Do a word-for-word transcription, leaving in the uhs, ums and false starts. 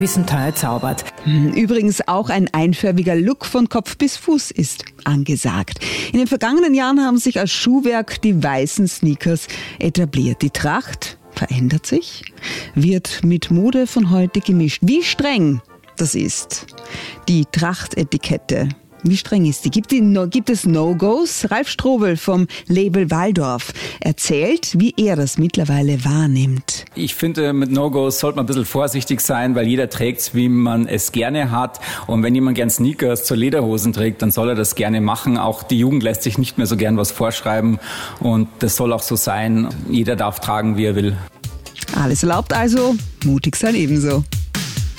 Wiesenthal zaubert. Übrigens auch ein einfärbiger Look von Kopf bis Fuß ist angesagt. In den vergangenen Jahren haben sich als Schuhwerk die weißen Sneakers etabliert. Die Tracht verändert sich, wird mit Mode von heute gemischt. Wie streng das ist, die Trachtetikette. Wie streng ist die? Gibt, die no, gibt es No-Gos? Ralf Strobel vom Label Waldorf erzählt, wie er das mittlerweile wahrnimmt. Ich finde, mit No-Gos sollte man ein bisschen vorsichtig sein, weil jeder trägt, wie man es gerne hat. Und wenn jemand gern Sneakers zu Lederhosen trägt, dann soll er das gerne machen. Auch die Jugend lässt sich nicht mehr so gern was vorschreiben. Und das soll auch so sein. Jeder darf tragen, wie er will. Alles erlaubt also, mutig sein ebenso.